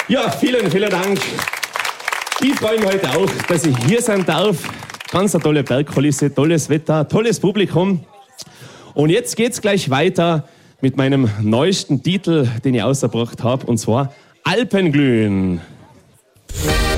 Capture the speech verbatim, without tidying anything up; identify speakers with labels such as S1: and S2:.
S1: Ja, vielen, vielen Dank. Ich freue mich heute auch, dass ich hier sein darf. Ganz eine tolle Bergkulisse, tolles Wetter, tolles Publikum. Und jetzt geht's gleich weiter mit meinem neuesten Titel, den ich ausgebracht habe, und zwar Alpenglühen.